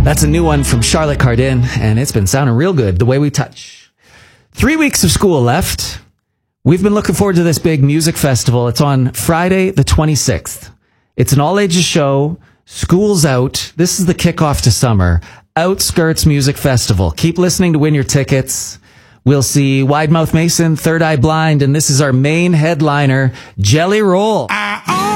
That's a new one from Charlotte Cardin, and it's been sounding real good, The Way We Touch. 3 weeks of school left. We've been looking forward to this big music festival. It's on Friday, the 26th. It's an all-ages show. School's out. This is the kickoff to summer. Outskirts Music Festival. Keep listening to win your tickets. We'll see Wide Mouth Mason, Third Eye Blind, and this is our main headliner, Jelly Roll.